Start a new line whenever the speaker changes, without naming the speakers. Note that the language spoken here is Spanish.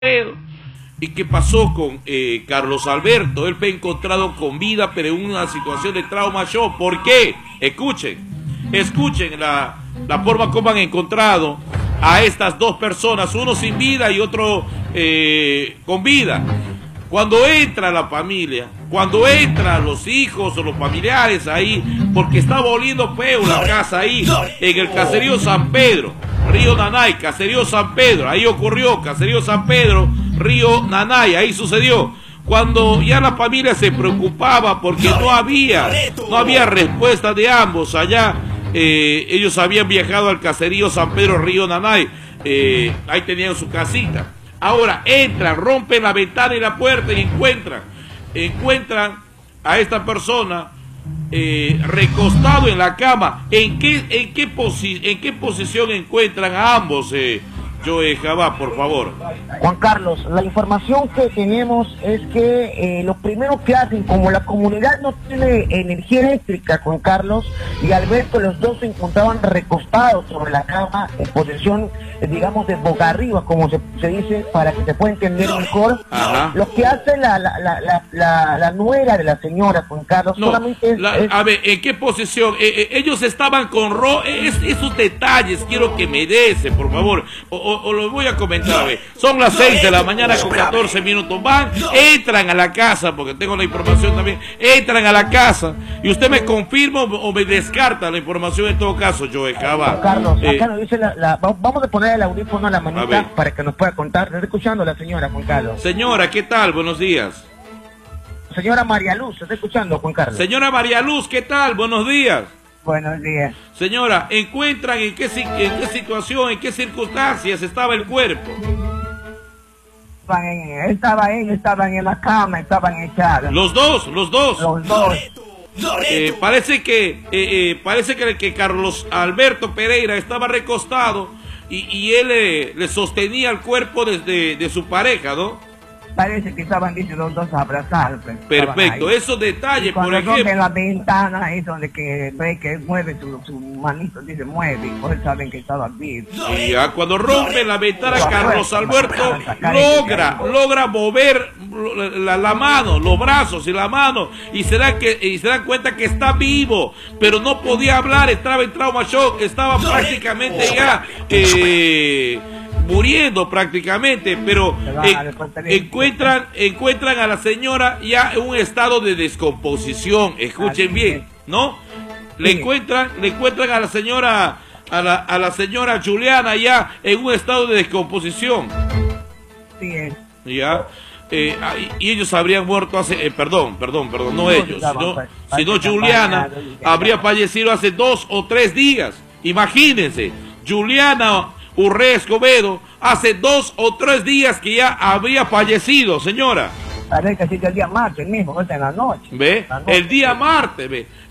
¿Y qué pasó con Carlos Alberto? Él fue encontrado con vida, pero en una situación de trauma shock. ¿Por qué? Escuchen la forma como han encontrado a estas dos personas, uno sin vida y otro con vida. Cuando entra la familia, cuando entran los hijos o los familiares ahí, porque estaba oliendo feo la casa ahí, en el caserío San Pedro, Río Nanay, caserío San Pedro, ahí ocurrió, caserío San Pedro, Río Nanay, ahí sucedió. Cuando ya la familia se preocupaba porque no había respuesta de ambos allá, ellos habían viajado al caserío San Pedro, Río Nanay, ahí tenían su casita. Ahora entran, rompen la ventana y la puerta y encuentran a esta persona recostado en la cama. ¿En qué posición encuentran a ambos, Joe Jabá, por favor?
Juan Carlos, la información que tenemos es que los primeros que hacen, como la comunidad no tiene energía eléctrica, Juan Carlos y Alberto, los dos se encontraban recostados sobre la cama en posición, digamos, de boca arriba, como se dice, para que se pueda entender mejor.
Ajá.
Lo que hace la nuera de la señora, Juan Carlos,
no,
solamente
a ver, ¿en qué posición? Ellos estaban con esos detalles quiero que me des, por favor, o lo voy a comentar. A ver, son las 6 de la mañana con 14 minutos, entran a la casa, porque tengo la información también, entran a la casa, y usted me confirma o me descarta la información en todo caso, Joe Jabá.
Juan Carlos, acá nos dice vamos a poner el audífono a la manita para que nos pueda contar. Está escuchando la señora, Juan Carlos.
Señora, ¿qué tal? Buenos días.
Señora María Luz, ¿está escuchando, Juan Carlos?
Señora María Luz, ¿qué tal? Buenos días.
Buenos días.
Señora, ¿encuentran en qué situación, en qué circunstancias estaba el cuerpo?
Estaban en la cama, estaban echados.
¿Los dos?
Los dos.
Parece que Carlos Alberto Pereira estaba recostado y él le sostenía el cuerpo de su pareja, ¿no?
Parece que estaban los dos abrazados.
Perfecto, esos detalles, por ejemplo.
Cuando la ventana ahí donde que ve que mueve su manito, dice mueve, y por eso saben que estaba vivo.
Y ya cuando rompe la ventana, Carlos Alberto logra mover la mano, los brazos y la mano, y se dan cuenta que está vivo, pero no podía hablar, estaba en trauma shock, estaba prácticamente ya muriendo prácticamente, pero encuentran a la señora ya en un estado de descomposición. Escuchen bien, ¿no? Le encuentran a la señora señora Juliana ya en un estado de descomposición.
Sí.
Ya. Y ellos habrían muerto hace, perdón, no ellos, sino Juliana habría fallecido hace 2 o 3 días. Imagínense, Juliana Urrea Escobedo hace 2 o 3 días que ya habría fallecido, señora.
Parece que sí, el día martes mismo, no es en la noche.
¿Ve? El día martes, ve.